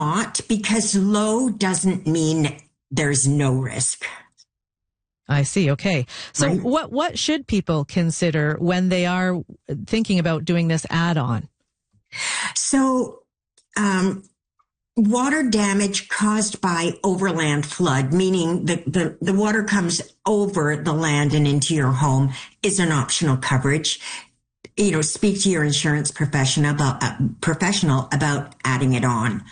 not, because low doesn't mean there's no risk. I see. Okay. So Right. what should people consider when they are thinking about doing this add-on? So, water damage caused by overland flood, meaning the water comes over the land and into your home, is an optional coverage. Speak to your insurance professional about adding it on.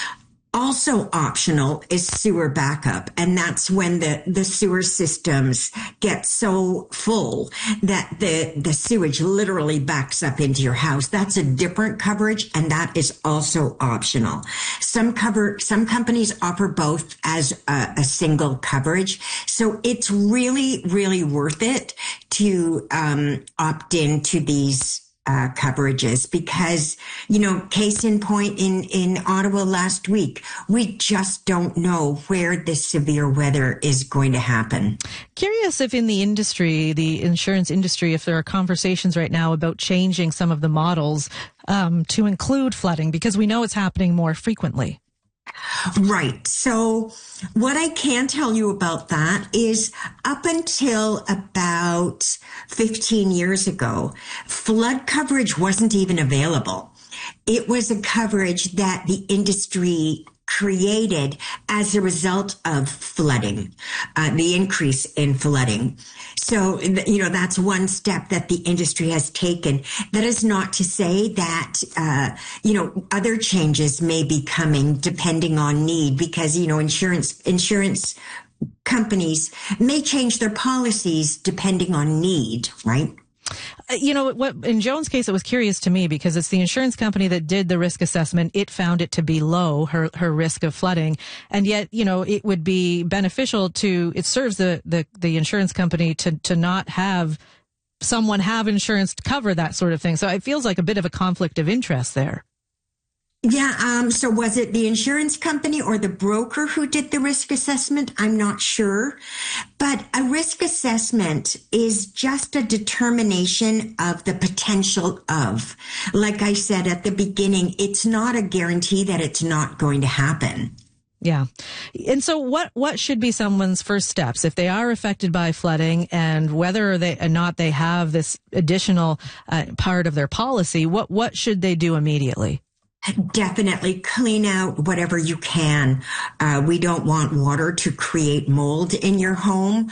Also optional is sewer backup, and that's when the sewer systems get so full that the sewage literally backs up into your house. That's a different coverage, and that is also optional. Some companies offer both as a single coverage, so it's really, really worth it to opt into these coverages, because, case in point, in Ottawa last week, we just don't know where this severe weather is going to happen. Curious if in the industry, the insurance industry, if there are conversations right now about changing some of the models to include flooding, because we know it's happening more frequently. Right. So what I can tell you about that is up until about 15 years ago, flood coverage wasn't even available. It was a coverage that the industry created as a result of flooding, the increase in flooding. So, that's one step that the industry has taken. That is not to say that, other changes may be coming depending on need, because, insurance companies may change their policies depending on need, right? What in Joan's case, it was curious to me because it's the insurance company that did the risk assessment. It found it to be low, her risk of flooding. And yet, it would be beneficial it serves the insurance company to not have someone have insurance to cover that sort of thing. So it feels like a bit of a conflict of interest there. Yeah. So was it the insurance company or the broker who did the risk assessment? I'm not sure. But a risk assessment is just a determination of the potential of. Like I said at the beginning, it's not a guarantee that it's not going to happen. Yeah. And so what should be someone's first steps if they are affected by flooding, and whether or not they have this additional part of their policy, what should they do immediately? Definitely clean out whatever you can. We don't want water to create mold in your home.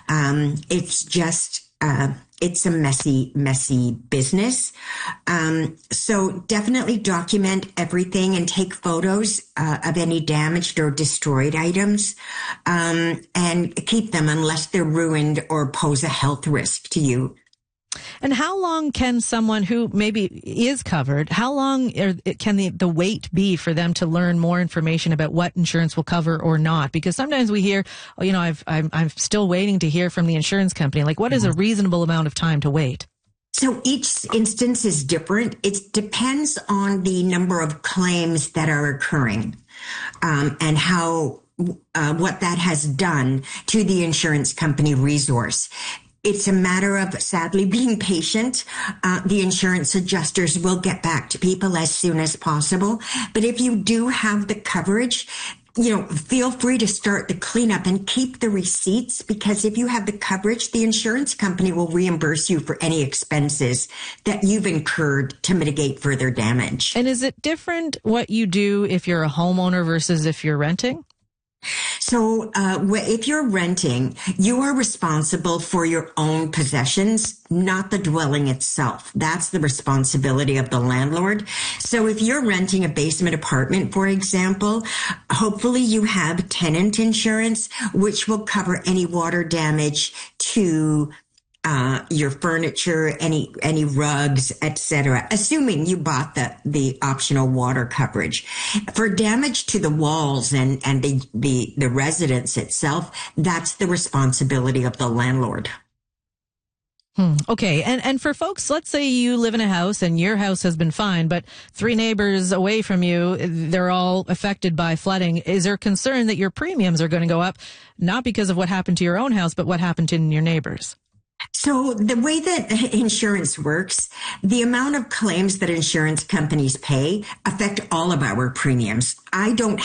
It's just, it's a messy business. So definitely document everything and take photos of any damaged or destroyed items, and keep them unless they're ruined or pose a health risk to you. And how long can someone who maybe is covered, how long can the wait be for them to learn more information about what insurance will cover or not? Because sometimes we hear, I'm still waiting to hear from the insurance company. Like, what is a reasonable amount of time to wait? So each instance is different. It depends on the number of claims that are occurring, and how what that has done to the insurance company resource. It's a matter of, sadly, being patient. The insurance adjusters will get back to people as soon as possible. But if you do have the coverage, feel free to start the cleanup and keep the receipts, because if you have the coverage, the insurance company will reimburse you for any expenses that you've incurred to mitigate further damage. And is it different what you do if you're a homeowner versus if you're renting? So if you're renting, you are responsible for your own possessions, not the dwelling itself. That's the responsibility of the landlord. So if you're renting a basement apartment, for example, hopefully you have tenant insurance, which will cover any water damage to your furniture, any rugs, etc., assuming you bought the optional water coverage. For damage to the walls and the residence itself, that's the responsibility of the landlord. Okay. And for folks, let's say you live in a house and your house has been fine, but 3 neighbors away from you, they're all affected by flooding. Is there concern that your premiums are going to go up, not because of what happened to your own house, but what happened to your neighbors? So the way that insurance works, the amount of claims that insurance companies pay affect all of our premiums. I don't